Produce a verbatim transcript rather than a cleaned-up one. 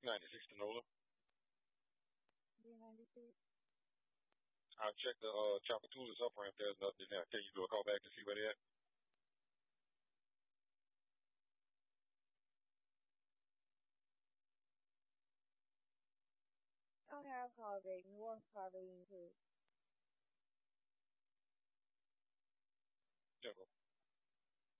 ninety-six Tanola. B ninety-six. I'll check the uh, Chapatulas up ramp. There's nothing there. Can you do a call back and see where they're at? Okay, I'll call back. New Orleans call back too.